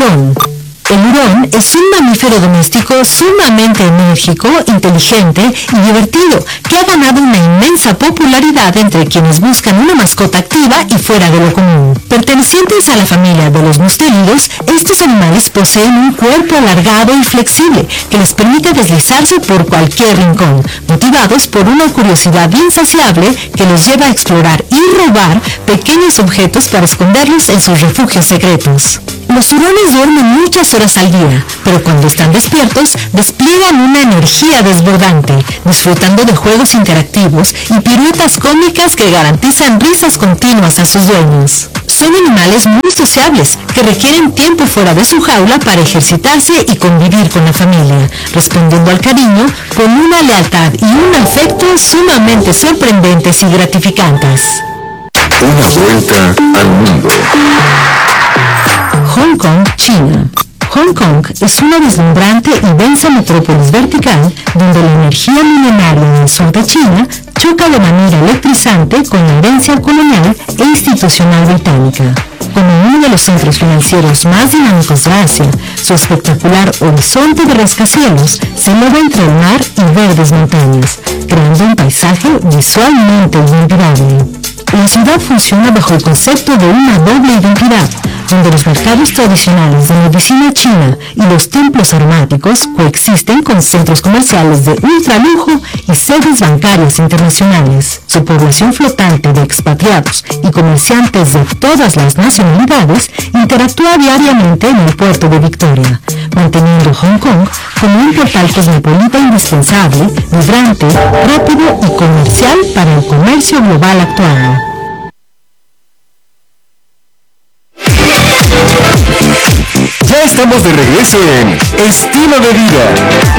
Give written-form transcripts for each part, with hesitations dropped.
hurón. El hurón es un mamífero doméstico sumamente enérgico, inteligente y divertido, que ha ganado una inmensa popularidad entre quienes buscan una mascota activa y fuera de lo común. Pertenecientes a la familia de los mustélidos, estos animales poseen un cuerpo alargado y flexible que les permite deslizarse por cualquier rincón, motivados por una curiosidad insaciable que los lleva a explorar y robar pequeños objetos para esconderlos en sus refugios secretos. Los hurones duermen muchas horas al día, pero cuando están despiertos despliegan una energía desbordante, disfrutando de juegos interactivos y piruetas cómicas que garantizan risas continuas a sus dueños. Son animales muy sociables, que requieren tiempo fuera de su jaula para ejercitarse y convivir con la familia, respondiendo al cariño con una lealtad y un afecto sumamente sorprendentes y gratificantes. Una vuelta al mundo. Hong Kong, China. Hong Kong es una deslumbrante y densa metrópolis vertical donde la energía milenaria del sur de China choca de manera electrizante con la herencia colonial e institucional británica. Como uno de los centros financieros más dinámicos de Asia, su espectacular horizonte de rascacielos se eleva entre el mar y verdes montañas, creando un paisaje visualmente inolvidable. La ciudad funciona bajo el concepto de una doble identidad, donde los mercados tradicionales de medicina china y los templos aromáticos coexisten con centros comerciales de ultralujo y sedes bancarias internacionales. Su población flotante de expatriados y comerciantes de todas las nacionalidades interactúa diariamente en el puerto de Victoria, manteniendo Hong Kong como un portal cosmopolita indispensable, vibrante, rápido y comercial para el comercio global actual. Ya estamos de regreso en Estilo de Vida.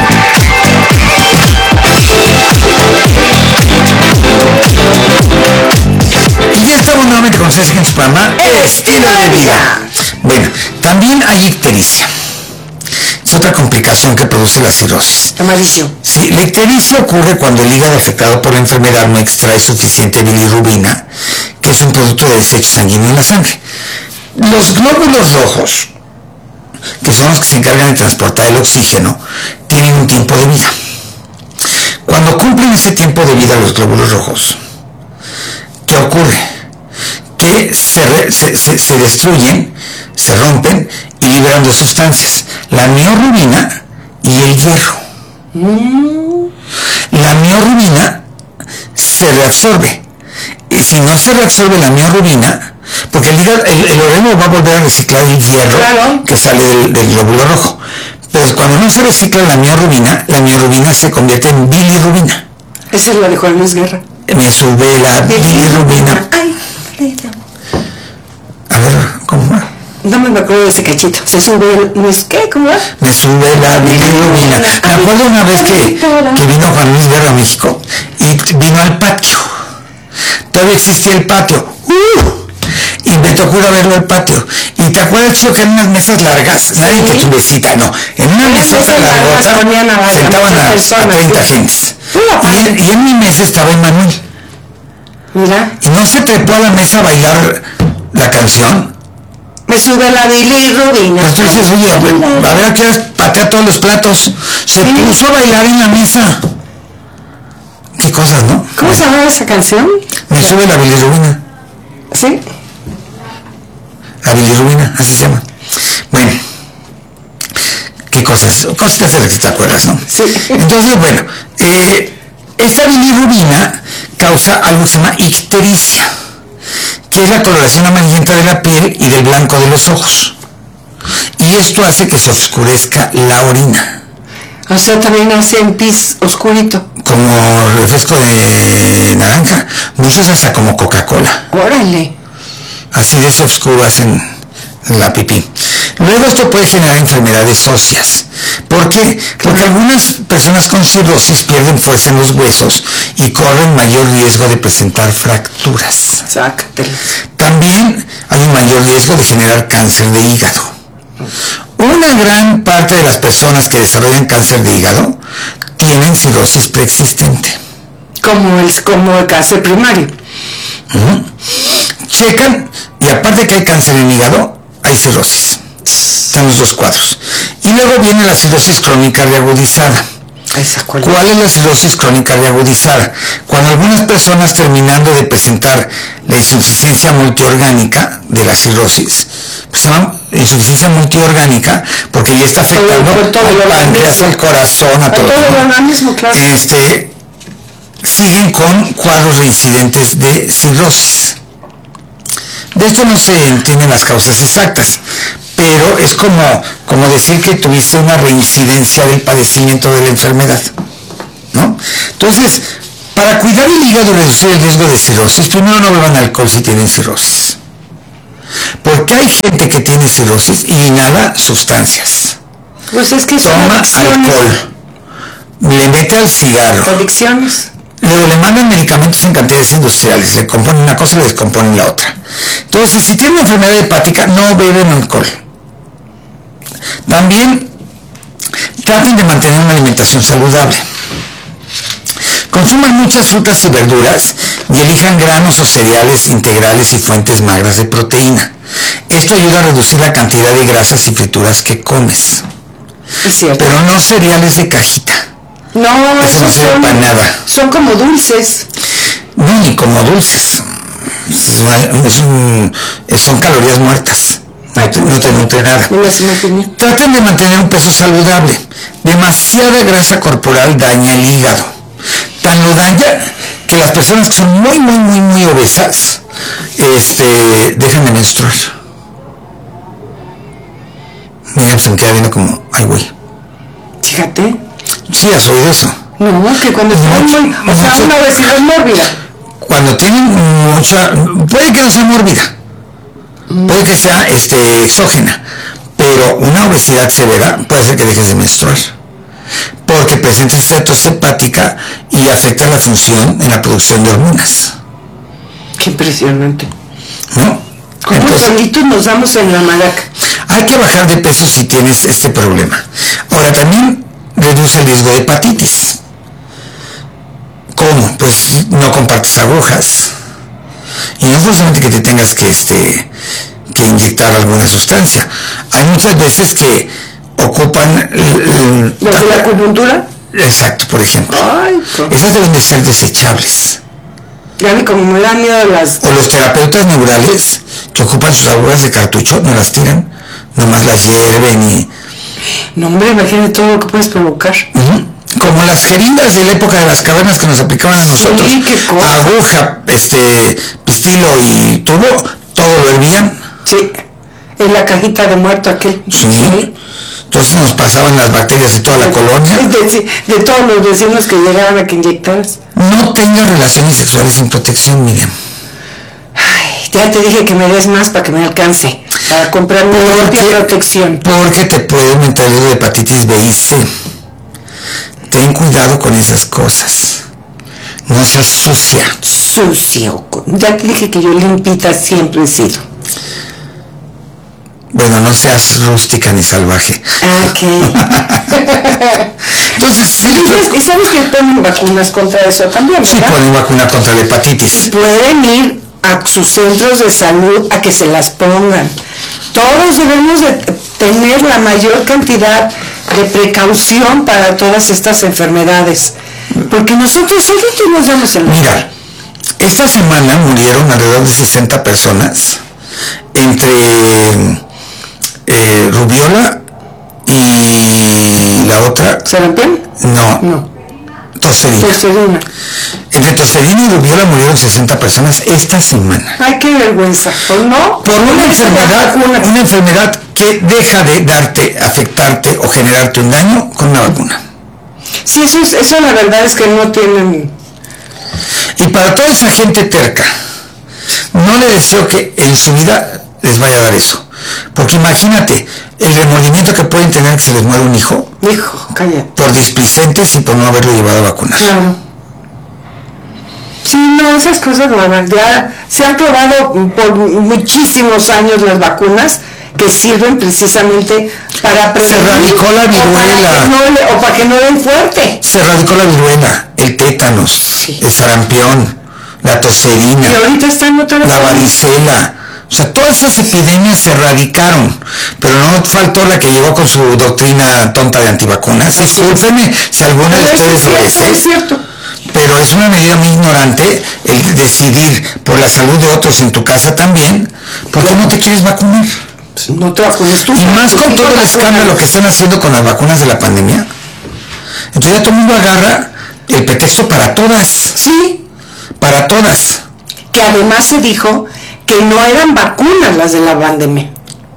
Y ya estamos nuevamente con ustedes en su programa Estilo de Vida. Bueno, también hay ictericia. Es otra complicación que produce la cirrosis. Amarillo. Sí, la ictericia ocurre cuando el hígado afectado por la enfermedad no extrae suficiente bilirrubina, que es un producto de desecho sanguíneo en la sangre. Los glóbulos rojos, que son los que se encargan de transportar el oxígeno, tienen un tiempo de vida. Cuando cumplen ese tiempo de vida los glóbulos rojos, ¿qué ocurre? Que se destruyen, se rompen y liberan dos sustancias, la miorrubina y el hierro. La miorrubina se reabsorbe, y si no se reabsorbe la miorrubina, porque el organismo va a volver a reciclar el hierro, claro, que sale del glóbulo rojo, pero cuando no se recicla la miorrubina se convierte en bilirrubina. Eso lo dijo Luis Guerra. Me sube la bilirrubina. Ay, a ver, ¿cómo va? No me acuerdo de ese cachito. Se sube ¿qué? ¿Cómo va? Me sube la bilirrubina. Me acuerdo una vez que vino Juan Luis Guerra a México y vino al patio. Todavía existía el patio. Y me tocó ir a verlo al patio. Y te acuerdas, Chico, que en unas mesas largas, nadie que tu mesita, no, en una mesota largota sentaban a 30 gentes. Y en mi mesa estaba Emanuel. Mira. Y no se trepó a la mesa a bailar la canción. Me sube la bilirrubina. Pues tú dices, oye, a ver a qué hora patea todos los platos. Se puso a bailar en la mesa. Qué cosas, ¿no? ¿Cómo se llama esa canción? Me sube la bilirrubina. ¿Sí? La bilirrubina, así se llama. Bueno, qué cosas, cositas de las que te acuerdas, ¿no? Sí. Entonces, bueno, esta bilirrubina causa algo que se llama ictericia, que es la coloración amarillenta de la piel y del blanco de los ojos. Y esto hace que se oscurezca la orina. O sea, también hace un pis oscurito. Como refresco de naranja, muchos hasta como Coca-Cola. Órale. Así de ese oscuro hacen la pipí. Luego esto puede generar enfermedades óseas. ¿Por qué? Porque algunas personas con cirrosis pierden fuerza en los huesos y corren mayor riesgo de presentar fracturas. Sácatelo. También hay un mayor riesgo de generar cáncer de hígado. Una gran parte de las personas que desarrollan cáncer de hígado tienen cirrosis preexistente. Como el cáncer primario. Checan, y aparte que hay cáncer en hígado, hay cirrosis. Están los dos cuadros. Y luego viene la cirrosis crónica reagudizada. ¿Cuál es la cirrosis crónica reagudizada? Cuando algunas personas, terminando de presentar la insuficiencia multiorgánica de la cirrosis, pues se llama insuficiencia multiorgánica porque ya está afectando al páncreas, al corazón, a todo el organismo, claro. Siguen con cuadros reincidentes de cirrosis. De esto no se entienden las causas exactas, pero es como decir que tuviste una reincidencia del padecimiento de la enfermedad, ¿no? Entonces, para cuidar el hígado y reducir el riesgo de cirrosis, primero no beban alcohol si tienen cirrosis. Porque hay gente que tiene cirrosis y inhala sustancias. Pues es que toma alcohol, le mete al cigarro. Adicciones. Luego le mandan medicamentos en cantidades industriales, le componen una cosa y le descomponen la otra. Entonces, si tienen una enfermedad hepática, no beben alcohol. También traten de mantener una alimentación saludable. Consuman muchas frutas y verduras y elijan granos o cereales integrales y fuentes magras de proteína. Esto ayuda a reducir la cantidad de grasas y frituras que comes. Pero no cereales de cajita. No, eso no sirve para nada. Son como dulces. No, ni como dulces. Son calorías muertas. No te nutre nada. Traten de mantener un peso saludable. Demasiada grasa corporal daña el hígado. Tan lo daña que las personas que son muy obesas dejan de menstruar. Mira, se me queda viendo como, ay güey. Fíjate. Sí, has oído eso. No, que cuando tienen una obesidad mórbida. Cuando tienen mucha, puede que no sea mórbida, puede que sea exógena, pero una obesidad severa puede hacer que dejes de menstruar, porque presenta esteatosis hepática y afecta la función en la producción de hormonas. Qué impresionante. ¿No? ¿Cuántos solitos nos damos en la maraca? Hay que bajar de peso si tienes este problema. Ahora, también reduce el riesgo de hepatitis. ¿Cómo? Pues no compartes agujas. Y no forzosamente que te tengas que inyectar alguna sustancia. Hay muchas veces que ocupan... ¿Los de la acupuntura? Exacto, por ejemplo. Ay, esas deben de ser desechables. Ya vi como me da miedo las... O los terapeutas neurales que ocupan sus agujas de cartucho, no las tiran, nomás las hierven y... No, hombre, imagínate todo lo que puedes provocar. Como las jeringas de la época de las cavernas que nos aplicaban a nosotros. Sí, qué cosa. Aguja, pistilo y tubo, todo lo hervían. Sí, en la cajita de muerto aquel. Sí. Entonces nos pasaban las bacterias de toda la colonia. De todos los vecinos que llegaban a que inyectaras. No tengas relaciones sexuales sin protección, Miriam. Ay, ya te dije que me des más para que me alcance. Para comprar mi propia protección. Porque te puede aumentar el de hepatitis B y C. Ten cuidado con esas cosas. No seas sucia. Sucio. Ya te dije que yo limpita siempre he sido. Bueno, no seas rústica ni salvaje. Ok. Entonces, ¿y sabes que ponen vacunas contra eso también, verdad? Sí, ponen vacuna contra la hepatitis. Y pueden ir a sus centros de salud a que se las pongan. Todos debemos de tener la mayor cantidad de precaución para todas estas enfermedades, porque nosotros solitos nos damos el... Mira, esta semana murieron alrededor de 60 personas entre rubiola y la otra... ¿Sarampión? No. Tosferina. Entre tosferina y rubiola murieron 60 personas esta semana. Ay, qué vergüenza. ¿O no? Por una enfermedad que deja de darte, afectarte o generarte un daño con una vacuna. Sí, eso la verdad es que no tienen... Y para toda esa gente terca, no le deseo que en su vida les vaya a dar eso. Porque imagínate el remordimiento que pueden tener que se les muera un hijo. Hijo, cállate. Por displicentes y por no haberlo llevado a vacunar. Claro. Sí, no, esas cosas no, ya se han probado por muchísimos años las vacunas que sirven precisamente para prevenir. Se radicó la viruela. O para que no den fuerte. Se radicó la viruela, el tétanos, el sarampión, la tosferina, y ahorita están otra vez la varicela. O sea, todas esas epidemias se erradicaron, pero no faltó la que llegó con su doctrina tonta de antivacunas. Discúlpenme si alguna de ustedes lo es. Es cierto. Pero es una medida muy ignorante el decidir por la salud de otros en tu casa también, ¿por qué no te quieres vacunar? No te vacunes tú. Y más con todo el escándalo que están haciendo con las vacunas de la pandemia. Entonces ya todo el mundo agarra el pretexto para todas. Sí. Para todas. Que además se dijo que no eran vacunas las de la pandemia.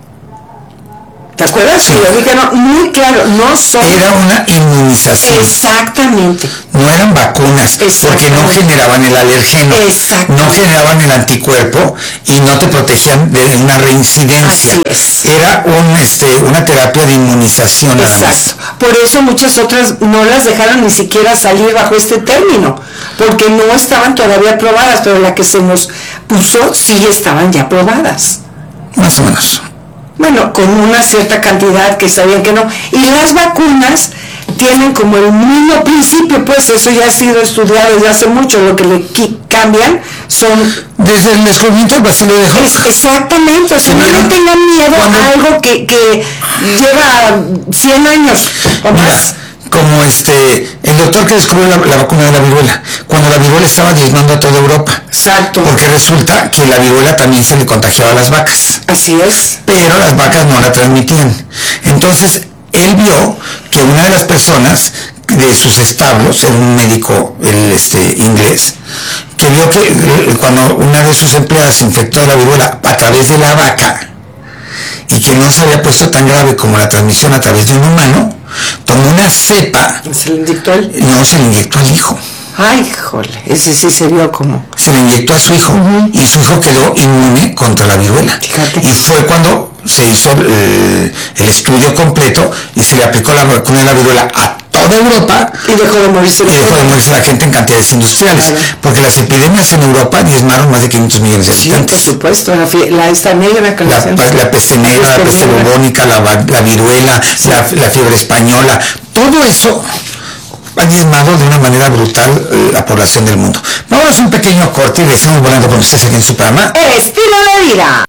¿Te acuerdas? Sí. Lo dijeron muy claro, no son... Era una inmunización. Exactamente. No eran vacunas, porque no generaban el alergeno, no generaban el anticuerpo y no te protegían de una reincidencia. Era una terapia de inmunización. Exacto. Por eso muchas otras no las dejaron ni siquiera salir bajo este término, porque no estaban todavía aprobadas, pero la que se nos puso sí estaban ya aprobadas. Más o menos. Bueno, con una cierta cantidad que sabían que no. Y las vacunas tienen como el mismo principio, pues eso ya ha sido estudiado desde hace mucho. Lo que le cambian son... Desde el descubrimiento del bacilo de Hooke. Exactamente, o sea, no tengan miedo a algo que lleva 100 años o más. Como el doctor que descubrió la vacuna de la viruela, cuando la viruela estaba diezmando a toda Europa. Exacto. Porque resulta que la viruela también se le contagiaba a las vacas. Así es. Pero las vacas no la transmitían. Entonces, él vio que una de las personas de sus establos, era un médico inglés, que vio que cuando una de sus empleadas se infectó de la viruela a través de la vaca, y que no se había puesto tan grave como la transmisión a través de un humano, tomó una cepa. ¿Se le inyectó él? No, se le inyectó al hijo. Ay, jole, ese sí se vio como... Se le inyectó a su hijo, y su hijo quedó inmune contra la viruela. Fíjate. Y fue cuando se hizo el estudio completo y se le aplicó la vacuna de la viruela a toda Europa. Y dejó de morirse la gente en cantidades industriales. Claro. Porque las epidemias en Europa diezmaron más de 500 millones de habitantes. Sí, por supuesto. Esta negra que la peste negra, la peste bubónica, la viruela, sí. la fiebre española. Todo eso ha diezmado de una manera brutal la población del mundo. Vamos a hacer un pequeño corte y regresamos volando con ustedes aquí en su programa Estilo de Vida.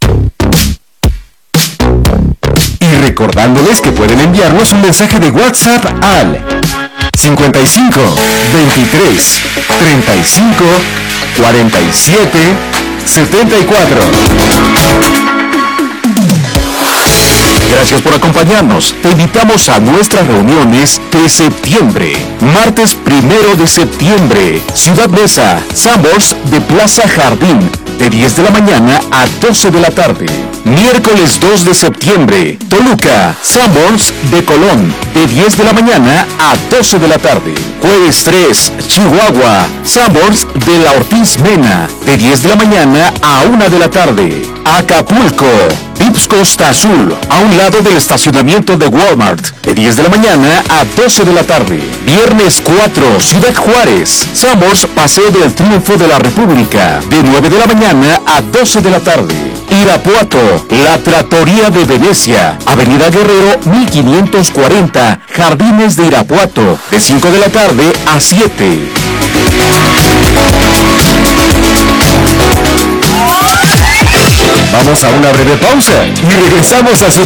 Y recordándoles que pueden enviarnos un mensaje de WhatsApp al 55 23 35 47 74. Gracias por acompañarnos. Te invitamos a nuestras reuniones de septiembre. Martes 1 de septiembre, Ciudad Neza, Sanborns de Plaza Jardín, de 10 de la mañana a 12 de la tarde. Miércoles 2 de septiembre, Toluca, Sanborns de Colón, de 10 de la mañana a 12 de la tarde. Jueves 3, Chihuahua, Sanborns de la Ortiz Mena, de 10 de la mañana a 1 de la tarde. Acapulco, Vips Costa Azul, a un lado del estacionamiento de Walmart, de 10 de la mañana a 12 de la tarde. Viernes 4, Ciudad Juárez, Sanborns Paseo del Triunfo de la República, de 9 de la mañana a 12 de la tarde. Irapuato, La Trattoria de Venecia, Avenida Guerrero 1540, Jardines de Irapuato, de 5 de la tarde a 7. Vamos a una breve pausa y regresamos a su